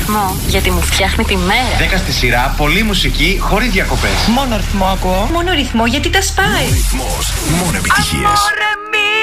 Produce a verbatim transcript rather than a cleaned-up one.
ρυθμό, γιατί μου φτιάχνει τη μέρα. δέκα στη σειρά, πολλή μουσική, χωρίς διακοπές. Μόνο ρυθμό ακούω. Μόνο ρυθμό, γιατί τα σπάει. Μόνο ρυθμός, μόνο επιτυχίες. Amore mio.